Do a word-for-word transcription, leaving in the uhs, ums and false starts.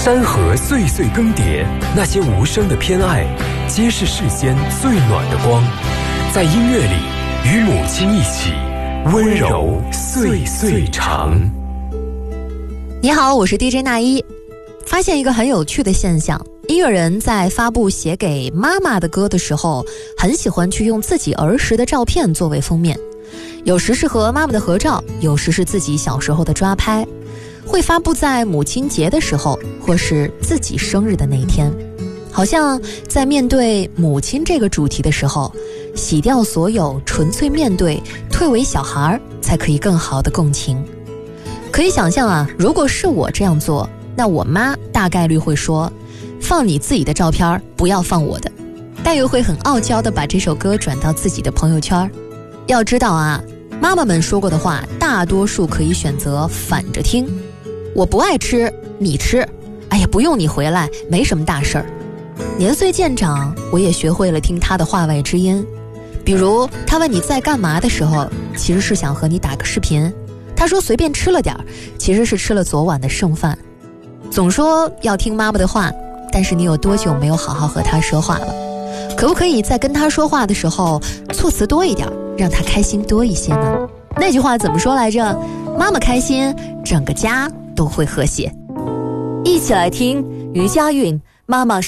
山河岁岁更迭，那些无声的偏爱，皆是世间最暖的光。在音乐里，与母亲一起，温柔岁岁长。 你好，我是 D J 那一。发现一个很有趣的现象，音乐人在发布写给妈妈的歌的时候，很喜欢去用自己儿时的照片作为封面，有时是和妈妈的合照，有时是自己小时候的抓拍，会发布在母亲节的时候，或是自己生日的那一天。好像在面对母亲这个主题的时候，洗掉所有，纯粹面对，退为小孩，才可以更好的共情。可以想象啊，如果是我这样做，那我妈大概率会说，放你自己的照片，不要放我的，但又会很傲娇地把这首歌转到自己的朋友圈。要知道啊，妈妈们说过的话，大多数可以选择反着听。我不爱吃，你吃，哎呀，不用你回来，没什么大事儿。年岁渐长，我也学会了听她的话外之音。比如她问你在干嘛的时候，其实是想和你打个视频。她说随便吃了点儿，其实是吃了昨晚的剩饭。总说要听妈妈的话，但是你有多久没有好好和她说话了？可不可以在跟她说话的时候措辞多一点，让她开心多一些呢？那句话怎么说来着？妈妈开心，整个家都会和谐。一起来听余佳韵妈妈